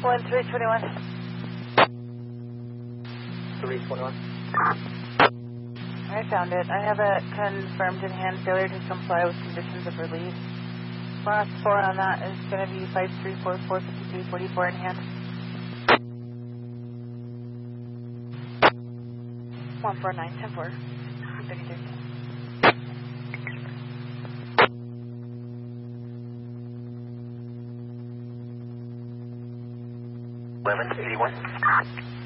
1321. 321. I found it. I have a confirmed in hand failure to comply with conditions of release. Last 4 on that is going to be 53445344 in hand. 149, 10-4. 33. 1181.